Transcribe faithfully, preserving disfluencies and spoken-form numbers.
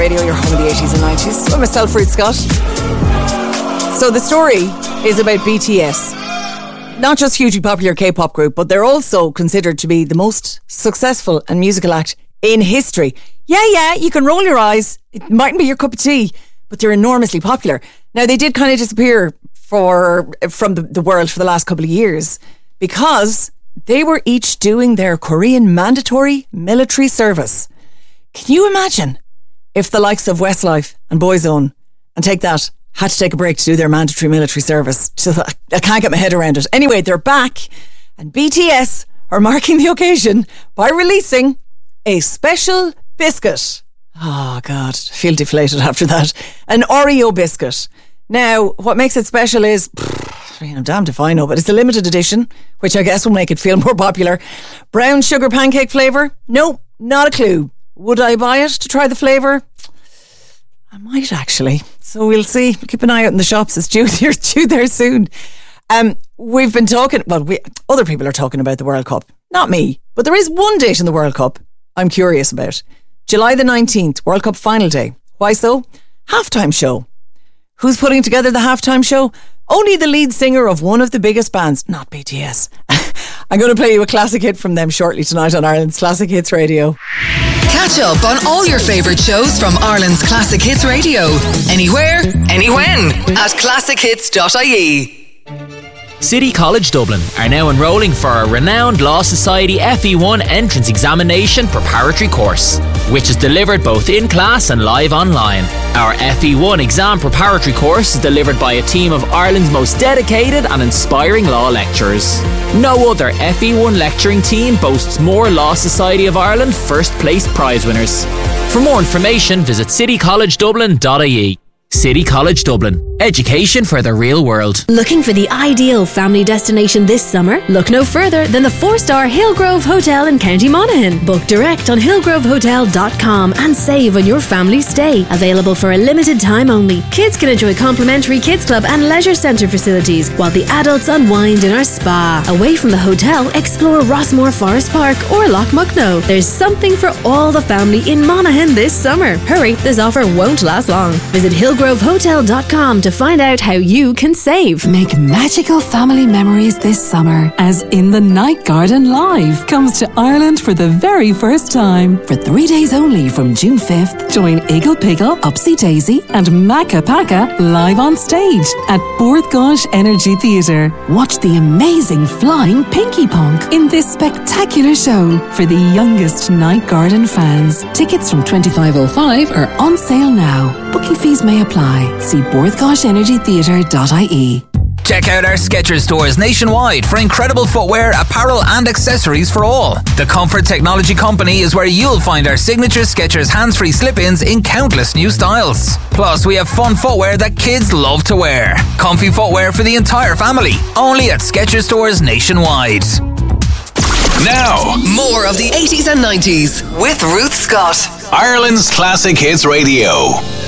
Radio, your home of the eighties and nineties. I'm myself, Ruth Scott. So the story is about B T S. Not just hugely popular K-pop group, but they're also considered to be the most successful and musical act in history. Yeah, yeah, you can roll your eyes. It mightn't be your cup of tea, but they're enormously popular. Now, they did kind of disappear for from the, the world for the last couple of years because they were each doing their Korean mandatory military service. Can you imagine if the likes of Westlife and Boyzone and Take That had to take a break to do their mandatory military service? Just, I can't get my head around it. Anyway, they're back, and B T S are marking the occasion by releasing a special biscuit. Oh God, I feel deflated after that. An Oreo biscuit. Now, what makes it special is, pff, I'm damned if I know, but it's a limited edition, which I guess will make it feel more popular. Brown sugar pancake flavour? No, not a clue. Would I buy it to try the flavour? I might actually. So we'll see. Keep an eye out in the shops. It's due there, due there soon. Um, we've been talking, well, we, other people are talking about the World Cup. Not me. But there is one date in the World Cup I'm curious about. July the nineteenth, World Cup final day. Why so? Halftime show. Who's putting together the halftime show? Only the lead singer of one of the biggest bands, not B T S. I'm going to play you a classic hit from them shortly tonight on Ireland's Classic Hits Radio. Catch up on all your favourite shows from Ireland's Classic Hits Radio. Anywhere, anywhen at classic hits dot I E. City College Dublin are now enrolling for a renowned Law Society F E one entrance examination preparatory course, which is delivered both in class and live online. Our F E one exam preparatory course is delivered by a team of Ireland's most dedicated and inspiring law lecturers. No other F E one lecturing team boasts more Law Society of Ireland first place prize winners. For more information, visit city college dublin dot I E. City College Dublin. Education for the real world. Looking for the ideal family destination this summer? Look no further than the four-star Hillgrove Hotel in County Monaghan. Book direct on hillgrove hotel dot com and save on your family stay. Available for a limited time only. Kids can enjoy complimentary kids club and leisure centre facilities, while the adults unwind in our spa. Away from the hotel, explore Rossmore Forest Park or Loch Mucknow. There's something for all the family in Monaghan this summer. Hurry, this offer won't last long. Visit hillgrove hotel dot com to find out how you can save. Make magical family memories this summer as In the Night Garden Live comes to Ireland for the very first time. For three days only from June fifth, join Eagle Pickle, Upsy Daisy and Maca Paca live on stage at Bord Gáis Energy Theatre. Watch the amazing flying Pinky Punk in this spectacular show for the youngest Night Garden fans. Tickets from twenty-five oh five are on sale now. Booking fees may apply. See bord gáis energy theatre dot I E. Check out our Skechers stores nationwide for incredible footwear, apparel and accessories for all. The Comfort Technology Company is where you'll find our signature Skechers hands-free slip-ins in countless new styles. Plus, we have fun footwear that kids love to wear. Comfy footwear for the entire family. Only at Skechers stores nationwide. Now, more of the eighties and nineties with Ruth Scott. Ireland's Classic Hits Radio.